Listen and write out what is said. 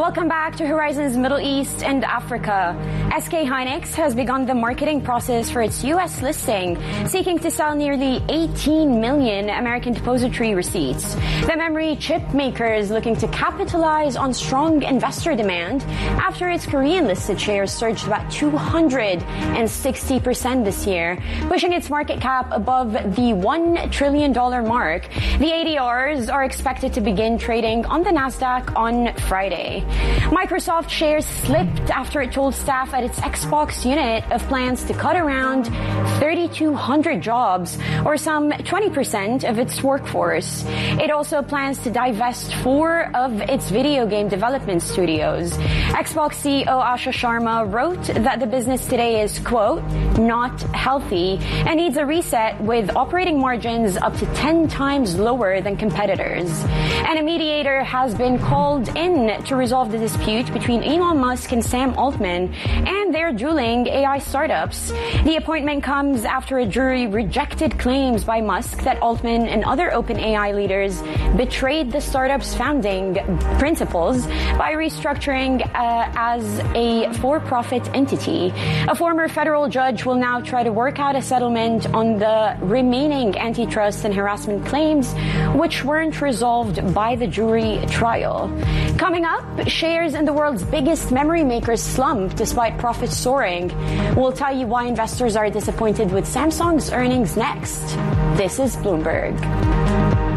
Welcome back to Horizons Middle East and Africa. SK Hynix has begun the marketing process for its U.S. listing, seeking to sell nearly 18 million American depository receipts. The memory chip maker is looking to capitalize on strong investor demand after its Korean-listed shares surged about 260% this year, pushing its market cap above the $1 trillion mark. The ADRs are expected to begin trading on the Nasdaq on Friday. Microsoft shares slipped after it told staff at its Xbox unit of plans to cut around 3,200 jobs, or some 20% of its workforce. It also plans to divest 4 of its video game development studios. Xbox CEO Asha Sharma wrote that the business today is, quote, not healthy and needs a reset with operating margins up to 10 times lower than competitors. And a mediator has been called in to resolve the dispute between Elon Musk and Sam Altman and their dueling AI startups. The appointment comes after a jury rejected claims by Musk that Altman and other OpenAI leaders betrayed the startup's founding principles by restructuring as a for-profit entity. A former federal judge will now try to work out a settlement on the remaining antitrust and harassment claims, which weren't resolved by the jury trial. Coming up, shares in the world's biggest memory makers slump despite profits soaring. We'll tell you why investors are disappointed with Samsung's earnings next. This is Bloomberg.